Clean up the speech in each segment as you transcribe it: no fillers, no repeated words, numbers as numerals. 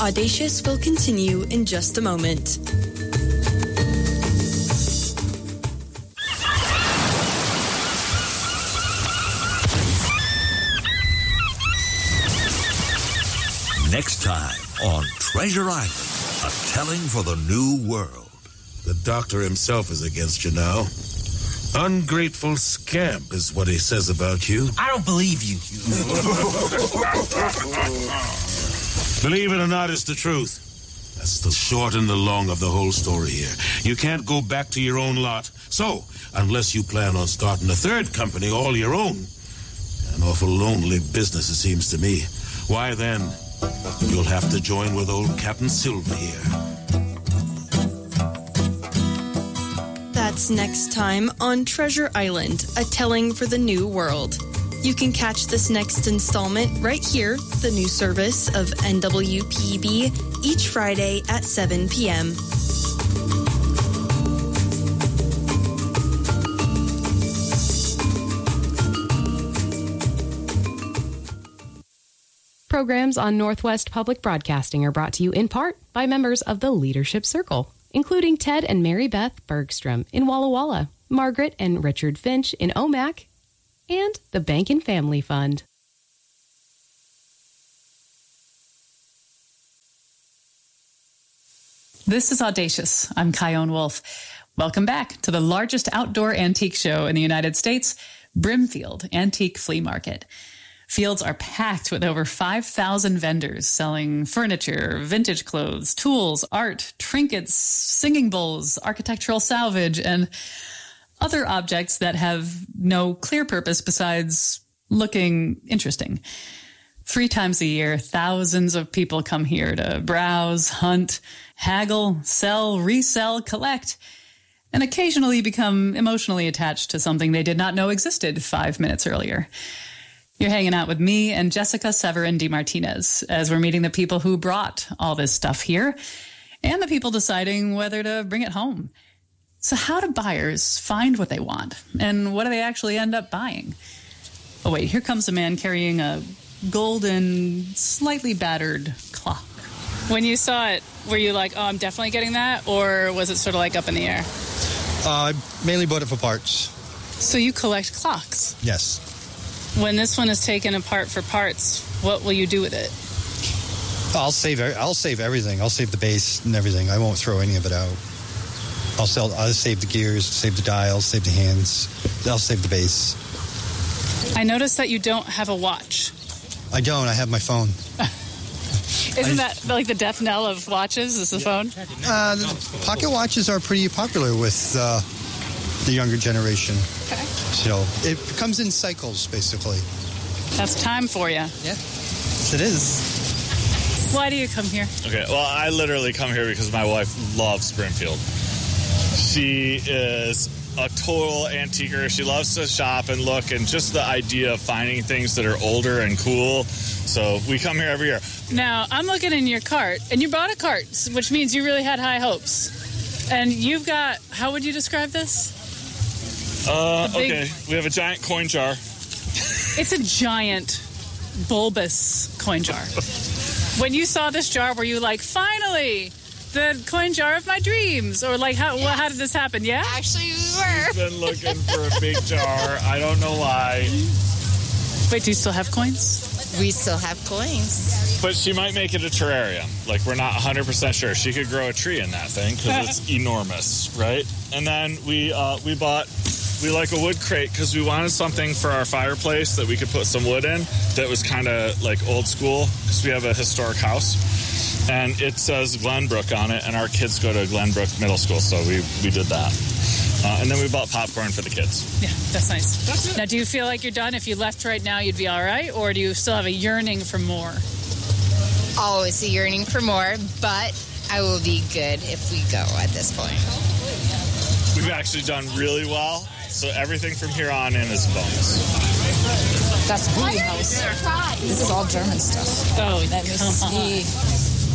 Audacious will continue in just a moment. Next time on Treasure Island, a telling for the new world. The doctor himself is against you now. Ungrateful scamp is what he says about you. I don't believe you. Believe it or not, it's the truth. That's the short and the long of the whole story here. You can't go back to your own lot. So, unless you plan on starting a third company all your own, an awful lonely business it seems to me, why then, you'll have to join with old Captain Silver here. That's next time on Treasure Island, a telling for the new world. You can catch this next installment right here, the new service of NWPB, each Friday at 7 p.m. Programs on Northwest Public Broadcasting are brought to you in part by members of the Leadership Circle, including Ted and Mary Beth Bergstrom in Walla Walla, Margaret and Richard Finch in Omak, and the Bankin Family Fund. This is Audacious. I'm Kyone Wolf. Welcome back to the largest outdoor antique show in the United States, Brimfield Antique Flea Market. Fields are packed with over 5,000 vendors selling furniture, vintage clothes, tools, art, trinkets, singing bowls, architectural salvage, and other objects that have no clear purpose besides looking interesting. 3 times a year, thousands of people come here to browse, hunt, haggle, sell, resell, collect, and occasionally become emotionally attached to something they did not know existed 5 minutes earlier. You're hanging out with me and Jessica Severin DeMartinez as we're meeting the people who brought all this stuff here and the people deciding whether to bring it home. So how do buyers find what they want? And what do they actually end up buying? Oh, wait, here comes a man carrying a golden, slightly battered clock. When you saw it, were you like, oh, I'm definitely getting that? Or was it sort of like up in the air? I mainly bought it for parts. So you collect clocks? Yes. When this one is taken apart for parts, what will you do with it? I'll save everything. I'll save the base and everything. I won't throw any of it out. I'll save the gears, save the dials, save the hands. I'll save the base. I noticed that you don't have a watch. I don't. I have my phone. Isn't that like the death knell of watches, is the phone? The pocket watches are pretty popular with the younger generation. Okay. So it comes in cycles, basically. That's time for you. Yeah, yes, it is. Why do you come here? Okay, well, I literally come here because my wife loves Brimfield. She is a total antiquer. She loves to shop and look, and just the idea of finding things that are older and cool. So we come here every year. Now, I'm looking in your cart, and you bought a cart, which means you really had high hopes. And you've got, how would you describe this? Okay, we have a giant coin jar. It's a giant, bulbous coin jar. When you saw this jar, were you like, finally, the coin jar of my dreams? Or like, how did this happen? Yeah? Actually, we were. We've been looking for a big jar. I don't know why. Wait, do you still have coins? We still have coins. But she might make it a terrarium. Like, we're not 100% sure. She could grow a tree in that thing because it's enormous, right? And then we like a wood crate because we wanted something for our fireplace that we could put some wood in that was kind of like old school because we have a historic house. And it says Glenbrook on it, and our kids go to Glenbrook Middle School, so we did that. And then we bought popcorn for the kids. Yeah, that's nice. That's it. Now, do you feel like you're done? If you left right now, you'd be all right? Or do you still have a yearning for more? Always a yearning for more, but I will be good if we go at this point. We've actually done really well, so everything from here on in is a bonus. That's Booty House. This is all German stuff. Oh, let me see.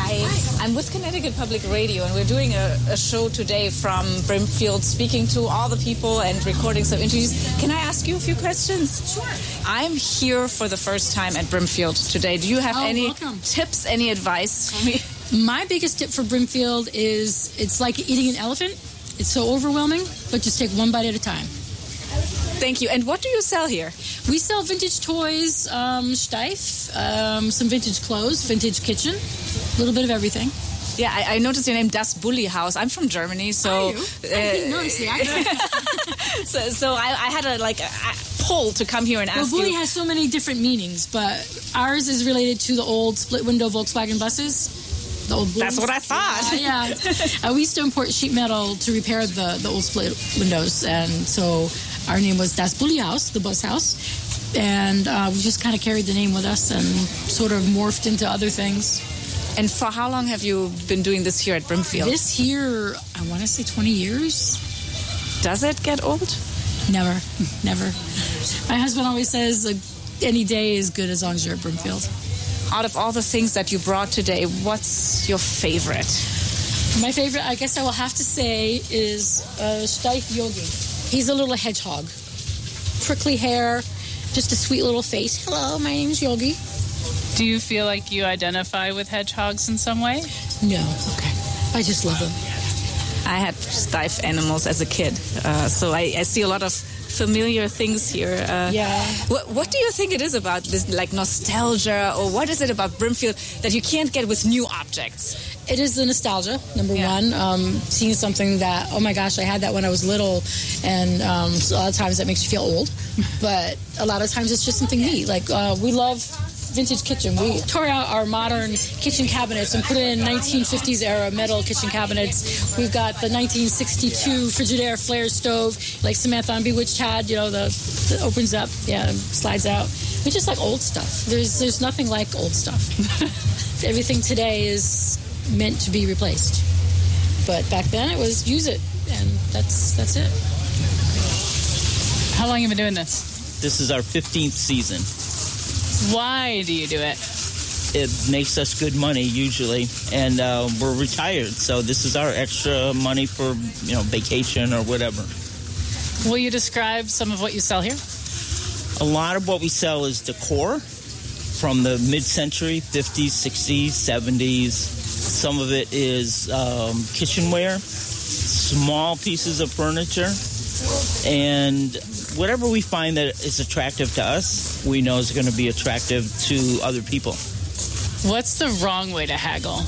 Hi. I'm with Connecticut Public Radio, and we're doing a show today from Brimfield, speaking to all the people and recording some interviews. Can I ask you a few questions? Sure. I'm here for the first time at Brimfield today. Do you have any tips, any advice for me? My biggest tip for Brimfield is it's like eating an elephant. It's so overwhelming, but just take one bite at a time. Thank you. And what do you sell here? We sell vintage toys, Steiff, some vintage clothes, vintage kitchen, a little bit of everything. Yeah, I noticed your name, Das Bulli Haus. I'm from Germany, so... I didn't notice the accent. so I had a pull to come here and ask you. Bulli has so many different meanings, but ours is related to the old split-window Volkswagen buses. The old Bullis. That's what I thought. Yeah. We used to import sheet metal to repair the old split windows, and so our name was Das Bulli Haus, the bus house, and we just kind of carried the name with us and sort of morphed into other things. And for how long have you been doing this here at Brimfield? This here, I want to say 20 years. Does it get old? Never. My husband always says any day is good as long as you're at Brimfield. Out of all the things that you brought today, what's your favorite? My favorite, I guess I will have to say, is Steiff Yogi. He's a little hedgehog. Prickly hair, just a sweet little face. Hello, my name's Yogi. Do you feel like you identify with hedgehogs in some way? No. Okay. I just love them. I had Steiff animals as a kid, so I see a lot of familiar things here. Yeah. What do you think it is about this, like nostalgia, or what is it about Brimfield that you can't get with new objects? It is the nostalgia, number one. Seeing something that, oh my gosh, I had that when I was little, and so a lot of times that makes you feel old. But a lot of times it's just something neat. Like we love vintage kitchen. We tore out our modern kitchen cabinets and put in 1950s era metal kitchen cabinets. We've got the 1962 Frigidaire flare stove, like Samantha on Bewitched had, that opens up, slides out. We just like old stuff. There's nothing like old stuff. Everything today is meant to be replaced. But back then it was use it, and that's it. How long have you been doing this? This is our 15th season. Why do you do it? It makes us good money usually, and we're retired, so this is our extra money for vacation or whatever. Will you describe some of what you sell here? A lot of what we sell is decor from the mid-century, 50s, 60s, 70s. Some of it is kitchenware, small pieces of furniture, and whatever we find that is attractive to us, we know is going to be attractive to other people. What's the wrong way to haggle?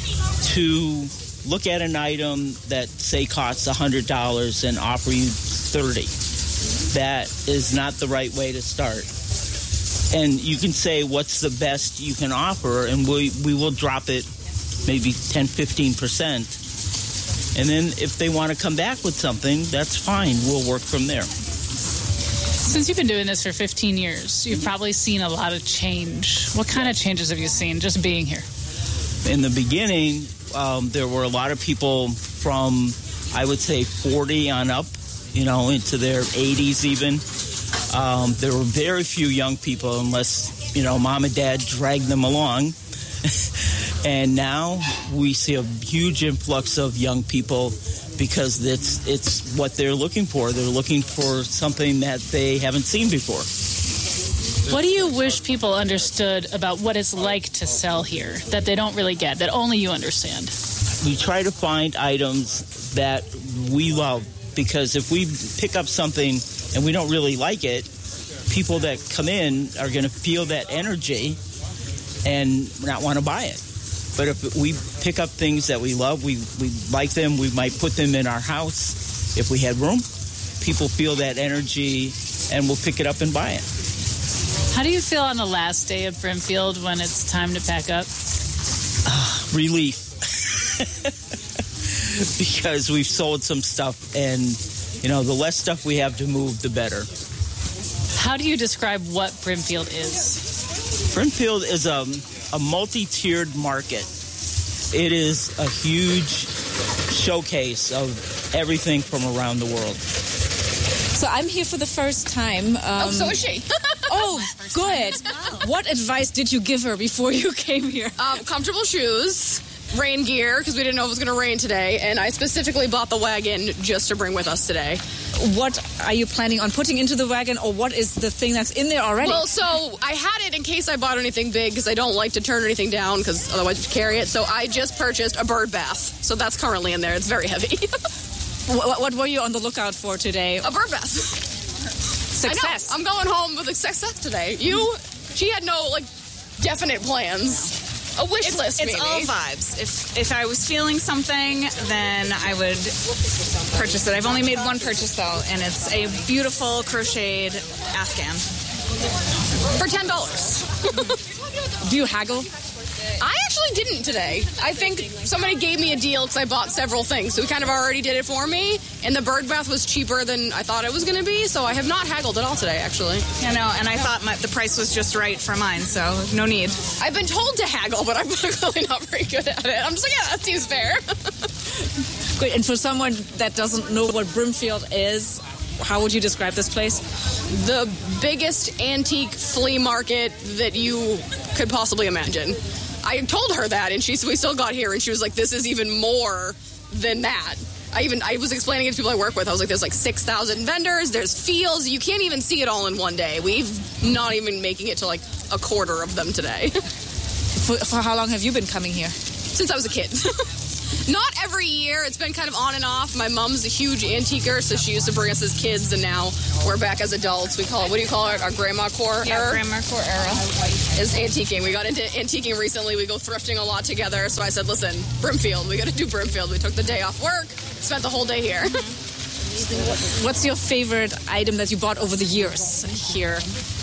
To look at an item that, say, costs $100 and offer you $30. That is not the right way to start. And you can say, what's the best you can offer, and we will drop it maybe 10, 15%. And then if they want to come back with something, that's fine. We'll work from there. Since you've been doing this for 15 years, you've probably seen a lot of change. What kind of changes have you seen just being here? In the beginning, there were a lot of people from, I would say, 40 on up, into their 80s even. There were very few young people unless, mom and dad dragged them along. And now we see a huge influx of young people because it's what they're looking for. They're looking for something that they haven't seen before. What do you wish people understood about what it's like to sell here that they don't really get, that only you understand? We try to find items that we love, because if we pick up something and we don't really like it, people that come in are going to feel that energy and not want to buy it. But if we pick up things that we love, we like them, we might put them in our house. If we had room, people feel that energy and will pick it up and buy it. How do you feel on the last day of Brimfield when it's time to pack up? Relief. Because we've sold some stuff, and, the less stuff we have to move, the better. How do you describe what Brimfield is? Brimfield is a multi-tiered market. It is a huge showcase of everything from around the world. So I'm here for the first time. So is she. Oh, good. What advice did you give her before you came here? Comfortable shoes. rain gear because we didn't know it was going to rain today, and I specifically bought the wagon just to bring with us today. What are you planning on putting into the wagon, or what is the thing that's in there already? Well, so I had it in case I bought anything big because I don't like to turn anything down because otherwise you carry it. So I just purchased a bird bath. So that's currently in there. It's very heavy. What were you on the lookout for today? A bird bath. Success. I know. I'm going home with a success today. She had no, definite plans. A wish list, maybe. It's all vibes. If I was feeling something, then I would purchase it. I've only made one purchase, though, and it's a beautiful crocheted Afghan. For $10. Do you haggle? I actually didn't today. I think somebody gave me a deal because I bought several things. So he kind of already did it for me. And the bird bath was cheaper than I thought it was going to be. So I have not haggled at all today, actually. I know, and I thought the price was just right for mine, so no need. I've been told to haggle, but I'm really not very good at it. I'm just like, yeah, that seems fair. Great, and for someone that doesn't know what Brimfield is, how would you describe this place? The biggest antique flea market that you could possibly imagine. I told her that, and we still got here, and she was like, this is even more than that. I was explaining it to people I work with. I was like, there's 6,000 vendors, there's fields. You can't even see it all in one day. We've not even making it to a quarter of them today. For how long have you been coming here? Since I was a kid. Not every year. It's been kind of on and off. My mom's a huge antiquer, so she used to bring us as kids, and now we're back as adults. We call it, what do you call it? Our grandma core era? Yeah, grandma core era. Is antiquing. We got into antiquing recently. We go thrifting a lot together. So I said, listen, Brimfield. We got to do Brimfield. We took the day off work, spent the whole day here. What's your favorite item that you bought over the years here?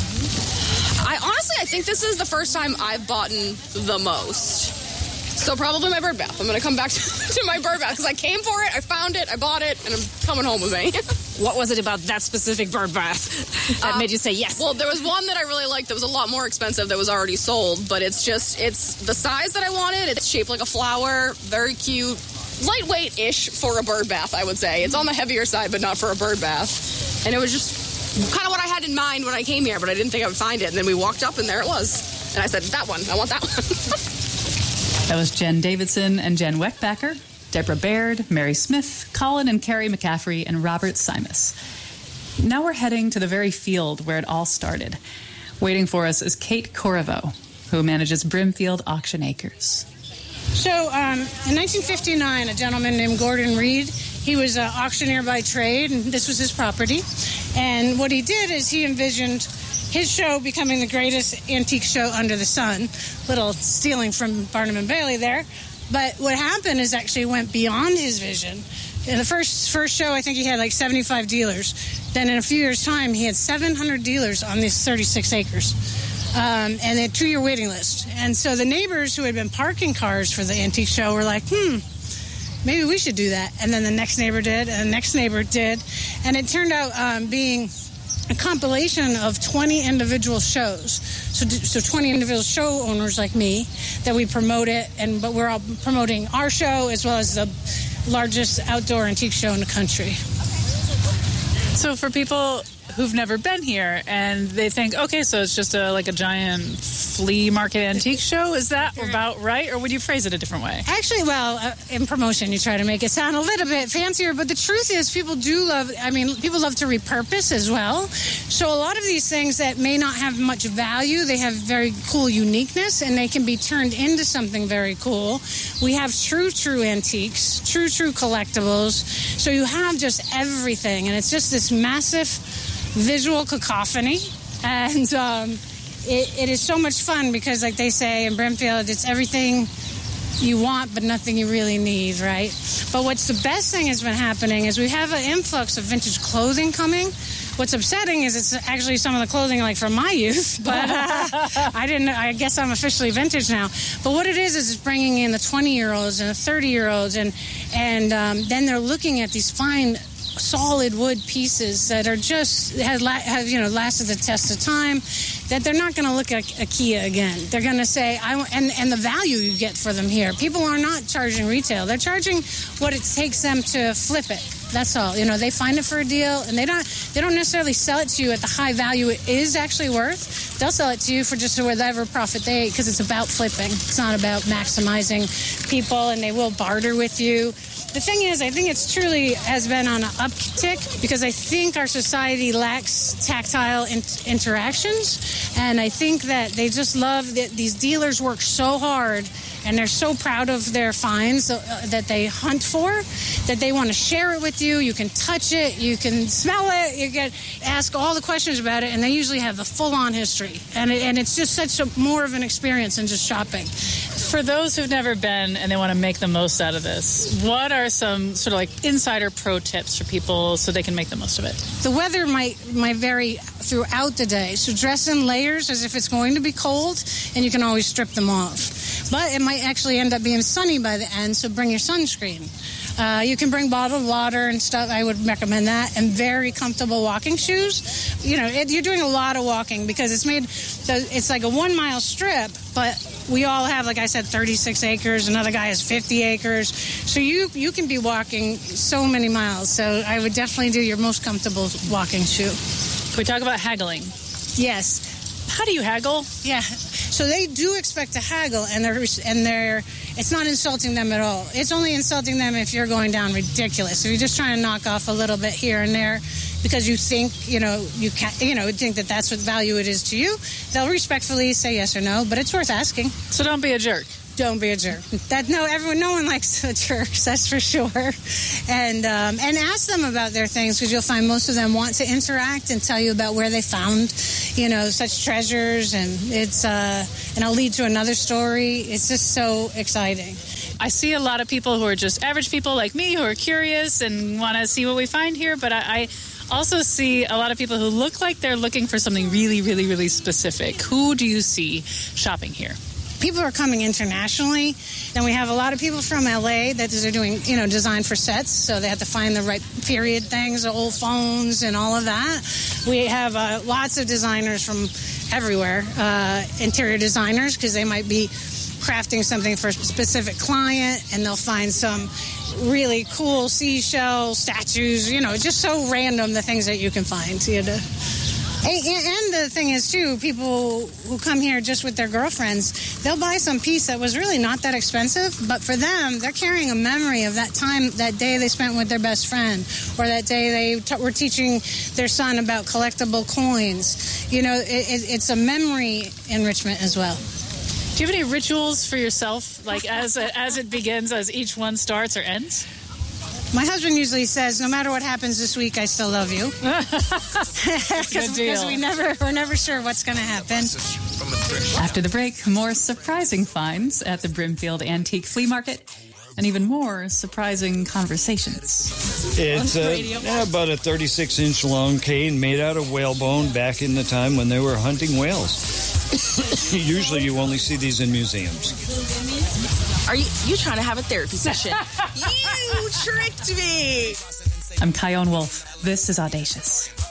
I think this is the first time I've bought the most. So probably my bird bath. I'm going to come back to my bird bath because I came for it, I found it, I bought it, and I'm coming home with me. What was it about that specific bird bath that made you say yes? Well, there was one that I really liked that was a lot more expensive that was already sold, but it's the size that I wanted. It's shaped like a flower, very cute, lightweight-ish for a bird bath, I would say. It's on the heavier side, but not for a bird bath. And it was just kind of what I had in mind when I came here, but I didn't think I would find it. And then we walked up, and there it was. And I said, that one, I want that one. That was Jen Davidson and Jen Weckbacker, Deborah Baird, Mary Smith, Colin and Carrie McCaffrey, and Robert Simus. Now we're heading to the very field where it all started. Waiting for us is Kate Corriveau, who manages Brimfield Auction Acres. So in 1959, a gentleman named Gordon Reed, he was an auctioneer by trade, and this was his property. And what he did is he envisioned his show becoming the greatest antique show under the sun. Little stealing from Barnum and Bailey there. But what happened is actually went beyond his vision. In the first show, I think he had 75 dealers. Then in a few years' time, he had 700 dealers on these 36 acres. And a 2-year waiting list. And so the neighbors who had been parking cars for the antique show were like, maybe we should do that. And then the next neighbor did, and the next neighbor did. And it turned out being a compilation of 20 individual shows. So 20 individual show owners like me that we promote it, but we're all promoting our show as well as the largest outdoor antique show in the country. So for people who've never been here and they think, okay, so it's just a giant flea market antique show. Is that about right? Or would you phrase it a different way? Actually, in promotion, you try to make it sound a little bit fancier, but the truth is people love to repurpose as well. So a lot of these things that may not have much value, they have very cool uniqueness and they can be turned into something very cool. We have true antiques, true collectibles. So you have just everything, and it's just this massive visual cacophony, and it is so much fun because, like they say in Brimfield, it's everything you want but nothing you really need, right? But what's the best thing has been happening is we have an influx of vintage clothing coming. What's upsetting is it's actually some of the clothing from my youth, but I guess I'm officially vintage now. But what it is it's bringing in the 20-year-olds and the 30-year-olds, and then they're looking at these fine solid wood pieces that are just have lasted the test of time, that they're not going to look at IKEA again. They're going to say, and the value you get for them here. People are not charging retail. They're charging what it takes them to flip it. That's all. They find it for a deal, and they don't necessarily sell it to you at the high value it is actually worth. They'll sell it to you for just whatever profit because it's about flipping. It's not about maximizing people, and they will barter with you. The thing is, I think it's truly has been on an uptick because I think our society lacks tactile interactions, and I think that they just love that these dealers work so hard and they're so proud of their finds that they hunt for, that they want to share it with you. You can touch it, you can smell it, you can ask all the questions about it, and they usually have the full-on history. And it's just such a more of an experience than just shopping. For those who've never been and they want to make the most out of this, what are some sort of like insider pro tips for people so they can make the most of it? The weather might vary throughout the day, so dress in layers as if it's going to be cold, and you can always strip them off. But it might actually end up being sunny by the end, so bring your sunscreen. You can bring bottled water and stuff. I would recommend that, and very comfortable walking shoes. You're doing a lot of walking because it's like a 1 mile strip, but we all have, like I said, 36 acres. Another guy has 50 acres. So you can be walking so many miles. So I would definitely do your most comfortable walking shoe. Can we talk about haggling? Yes. How do you haggle? Yeah. So they do expect to haggle, and it's not insulting them at all. It's only insulting them if you're going down ridiculous. If you're just trying to knock off a little bit here and there because you think, think that that's what value it is to you, they'll respectfully say yes or no, but it's worth asking. So don't be a jerk. Don't be a jerk. No one likes jerks, that's for sure. And ask them about their things, because you'll find most of them want to interact and tell you about where they found, such treasures, and and I'll lead to another story. It's just so exciting. I see a lot of people who are just average people like me who are curious and want to see what we find here, but I also see a lot of people who look like they're looking for something really, really, really specific. Who do you see shopping here? People are coming internationally. Then we have a lot of people from LA that are doing, design for sets. So they have to find the right period things, the old phones and all of that. We have lots of designers from everywhere, interior designers, because they might be crafting something for a specific client, and they'll find some really cool seashell statues, just so random, the things that you can find. And the thing is, too, people who come here just with their girlfriends, they'll buy some piece that was really not that expensive, but for them, they're carrying a memory of that time, that day they spent with their best friend, or that day they were teaching their son about collectible coins. It's a memory enrichment as well. Do you have any rituals for yourself, like as it begins, as each one starts or ends? My husband usually says, no matter what happens this week, I still love you. Good deal. Because we're never sure what's going to happen. After the break, more surprising finds at the Brimfield Antique Flea Market, and even more surprising conversations. It's about a 36-inch long cane made out of whalebone back in the time when they were hunting whales. Usually you only see these in museums. Are you trying to have a therapy session? You tricked me! I'm Kyone Wolf. This is Audacious.